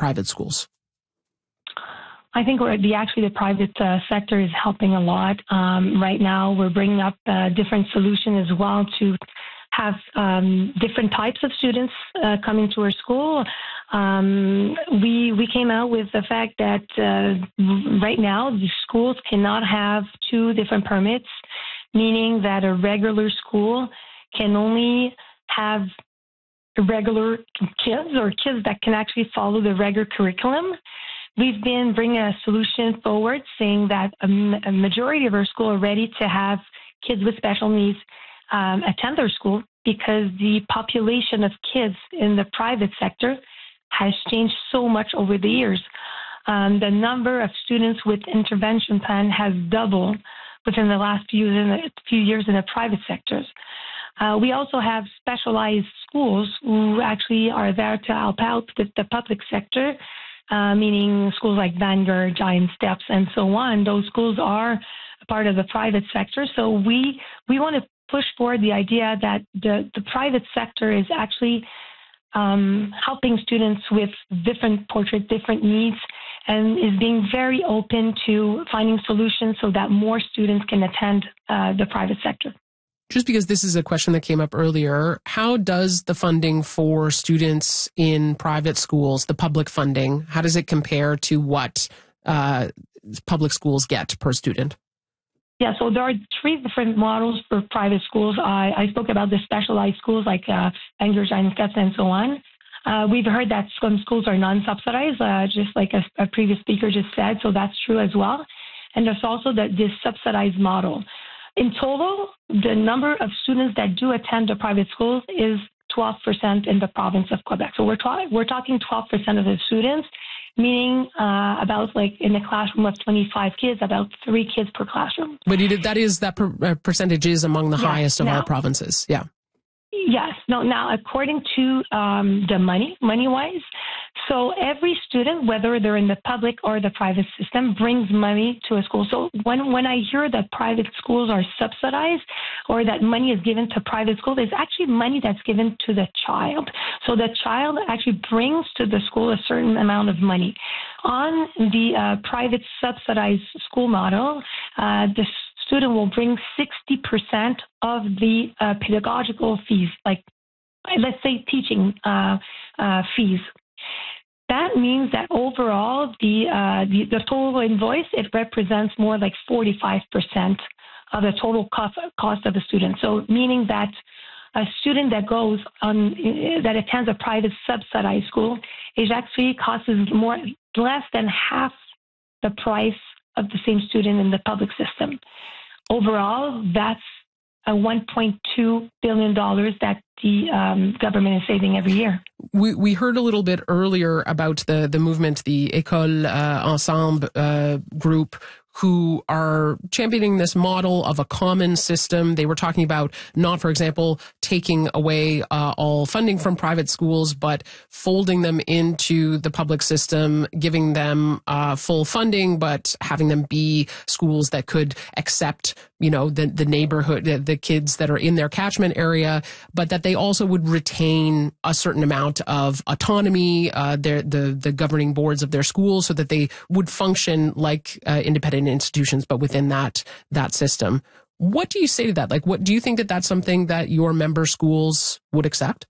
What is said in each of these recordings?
private schools? I think the private sector is helping a lot. Right now, we're bringing up a different solution as well to have different types of students coming to our school. We came out with the fact that right now the schools cannot have two different permits, meaning that a regular school can only have regular kids or kids that can actually follow the regular curriculum. We've been bringing a solution forward saying that a majority of our school are ready to have kids with special needs attend their school because the population of kids in the private sector has changed so much over the years. The number of students with intervention plan has doubled within the last few years in the private sectors. We also have specialized schools who actually are there to help out the public sector, meaning schools like Vanguard, Giant Steps, and so on. Those schools are a part of the private sector. So we want to push forward the idea that the private sector is actually helping students with different needs, and is being very open to finding solutions so that more students can attend the private sector. Just because this is a question that came up earlier, how does the funding for students in private schools, the public funding, how does it compare to what public schools get per student? Yeah, so there are three different models for private schools. I spoke about the specialized schools like Vanguard, Giant Steps, and so on. We've heard that some schools are non-subsidized, just like a previous speaker just said, so that's true as well. And there's also this subsidized model. In total, the number of students that do attend the private schools is 12% in the province of Quebec. So we're talking 12% of the students, meaning about like in a classroom of 25 kids, about 3 kids per classroom. But that percentage is among the highest of all provinces. Yeah. Yes. No. Now, according to the money-wise, so every student, whether they're in the public or the private system, brings money to a school. So when I hear that private schools are subsidized or that money is given to private schools, it's actually money that's given to the child. So the child actually brings to the school a certain amount of money. On the private subsidized school model, the student will bring 60% of the pedagogical fees, like let's say teaching fees. That means that overall, the total invoice, it represents more like 45% of the total cost of a student. So meaning that a student that attends a private subsidized school, it actually costs less than half the price of the same student in the public system. Overall, that's a $1.2 billion that the government is saving every year. We heard a little bit earlier about the movement, the École Ensemble group, who are championing this model of a common system. They were talking about not, for example, taking away all funding from private schools, but folding them into the public system, giving them full funding, but having them be schools that could accept, the neighborhood, the kids that are in their catchment area, but that they also would retain a certain amount of autonomy, the governing boards of their schools, so that they would function like independent institutions, but within that system. What do you say to that? Like, what do you think that that's something that your member schools would accept?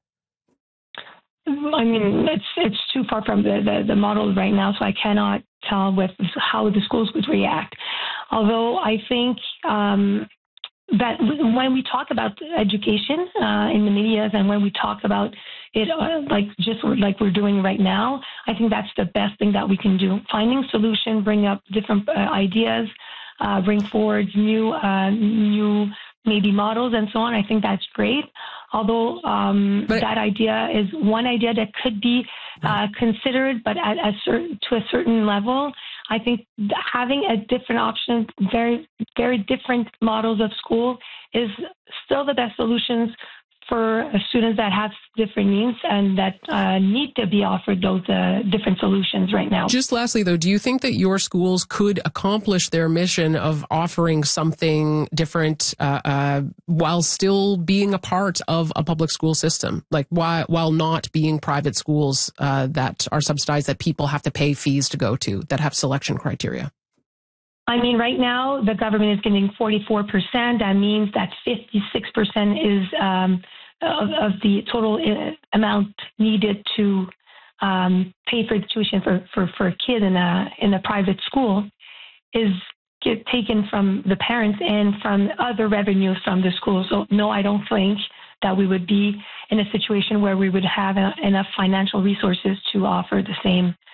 I mean, it's too far from the model right now, so I cannot tell how the schools would react. Although I think that when we talk about education in the media, and when we talk about it like we're doing right now, I think that's the best thing that we can do. Finding solutions, bring up different ideas, bring forward new maybe models and so on. I think that's great. Although that idea is one idea that could be considered, but to a certain level, I think having a different option, very, very different models of school is still the best solutions for students that have different needs and that need to be offered those different solutions right now. Just lastly, though, do you think that your schools could accomplish their mission of offering something different while still being a part of a public school system, like while not being private schools that are subsidized, that people have to pay fees to go to, that have selection criteria? I mean, right now, the government is getting 44%. That means that 56% is of the total amount needed to pay for the tuition for a kid in a private school is taken from the parents and from other revenues from the school. So, no, I don't think that we would be in a situation where we would have enough financial resources to offer the same